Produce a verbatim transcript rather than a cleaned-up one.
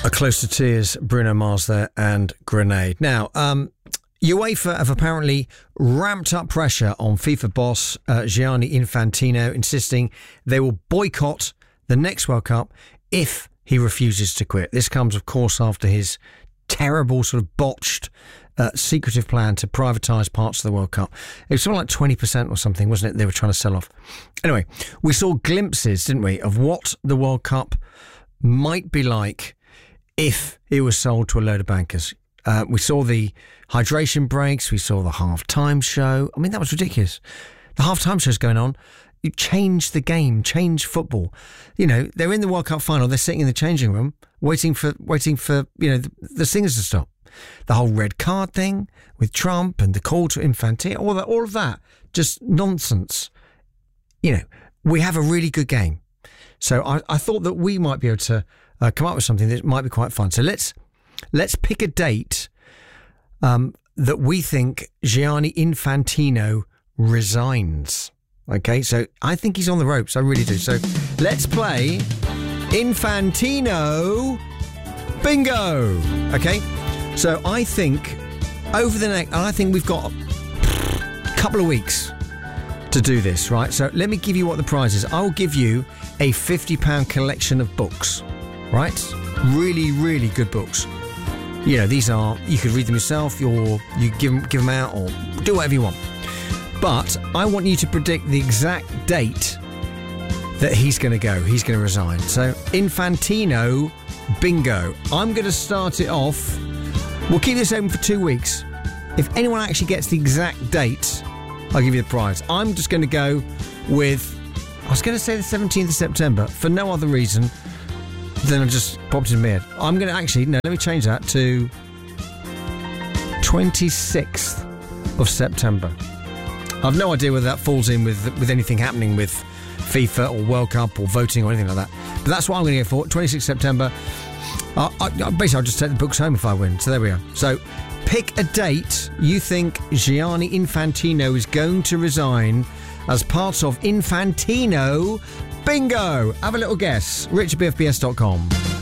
A Close to Tears, Bruno Mars there, and Grenade. Now, um, UEFA have apparently ramped up pressure on FIFA boss uh, Gianni Infantino, insisting they will boycott the next World Cup if he refuses to quit. This comes, of course, after his terrible, sort of botched, uh, secretive plan to privatise parts of the World Cup. It was something like twenty percent or something, wasn't it, they were trying to sell off. Anyway, we saw glimpses, didn't we, of what the World Cup might be like if it was sold to a load of bankers. Uh, we saw the hydration breaks. We saw the half-time show. I mean, that was ridiculous. The half-time show's going on. You change the game, change football. You know, they're in the World Cup final. They're sitting in the changing room waiting for, waiting for you know, the, the singers to stop. The whole red card thing with Trump and the call to Infantino, all that, all of that, just nonsense. You know, we have a really good game. So I, I thought that we might be able to Uh, come up with something that might be quite fun. So let's let's pick a date um, that we think Gianni Infantino resigns. Okay, so I think he's on the ropes. I really do. So let's play Infantino Bingo. Okay, so I think over the next, I think we've got a couple of weeks to do this, right? So let me give you what the prize is. I will give you a fifty pound collection of books. Right? Really, really good books. You know, these are, you could read them yourself, or you give them, give them out, or do whatever you want. But I want you to predict the exact date that he's going to go. He's going to resign. So, Infantino Bingo. I'm going to start it off. We'll keep this open for two weeks. If anyone actually gets the exact date, I'll give you the prize. I'm just going to go with, I was going to say the seventeenth of September, for no other reason. Then I just popped in my head. I'm going to actually, no, let me change that to twenty-sixth of September. I've no idea whether that falls in with with anything happening with FIFA or World Cup or voting or anything like that. But that's what I'm going to go for, twenty-sixth of September. I, I, basically, I'll just take the books home if I win. So there we are. So pick a date you think Gianni Infantino is going to resign as part of Infantino Bingo. Have a little guess. rich at b f b s dot com.